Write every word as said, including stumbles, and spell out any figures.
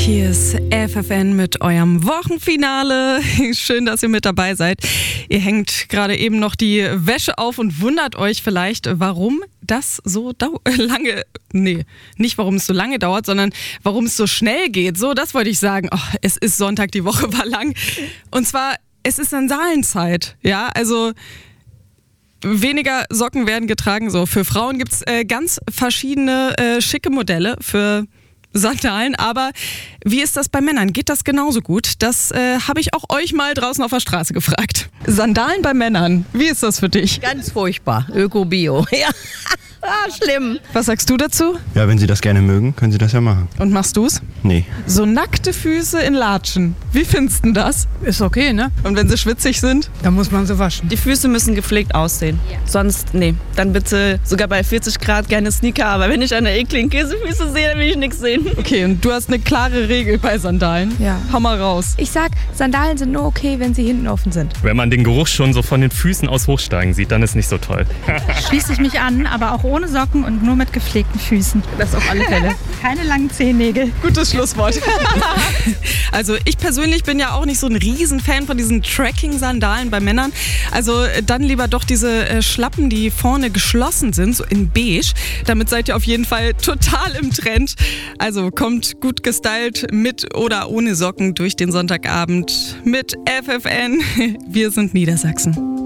Hier ist F F N mit eurem Wochenfinale. Schön, dass ihr mit dabei seid. Ihr hängt gerade eben noch die Wäsche auf und wundert euch vielleicht, warum das so dau- lange, nee, nicht warum es so lange dauert, sondern warum es so schnell geht. So, das wollte ich sagen. Oh, es ist Sonntag, die Woche war lang. Und zwar, es ist Sansalenzeit. Ja, also weniger Socken werden getragen. So, für Frauen gibt es äh, ganz verschiedene äh, schicke Modelle für Sandalen, aber wie ist das bei Männern? Geht das genauso gut? Das äh, habe ich auch euch mal draußen auf der Straße gefragt. Sandalen bei Männern, wie ist das für dich? Ganz furchtbar, Öko-Bio, ja. Ah, schlimm. Was sagst du dazu? Ja, wenn Sie das gerne mögen, können Sie das ja machen. Und machst du's? Nee. So nackte Füße in Latschen, wie findest du das? Ist okay, ne? Und wenn sie schwitzig sind? Da muss man sie waschen. Die Füße müssen gepflegt aussehen. Ja. Sonst, nee. Dann bitte sogar bei vierzig Grad gerne Sneaker. Aber wenn ich eine ekligen Käsefüße sehe, dann will ich nichts sehen. Okay, und du hast eine klare Regel bei Sandalen. Ja. Hau mal raus. Ich sag, Sandalen sind nur okay, wenn sie hinten offen sind. Wenn man den Geruch schon so von den Füßen aus hochsteigen sieht, dann ist nicht so toll. Schließe ich mich an, aber auch ohne Socken und nur mit gepflegten Füßen. Das auf alle Fälle. Keine langen Zehennägel. Gutes Schlusswort. Also ich persönlich bin ja auch nicht so ein Riesenfan von diesen Trekking-Sandalen bei Männern. Also dann lieber doch diese äh, Schlappen, die vorne geschlossen sind, so in beige. Damit seid ihr auf jeden Fall total im Trend. Also kommt gut gestylt mit oder ohne Socken durch den Sonntagabend mit F F N. Wir sind Niedersachsen.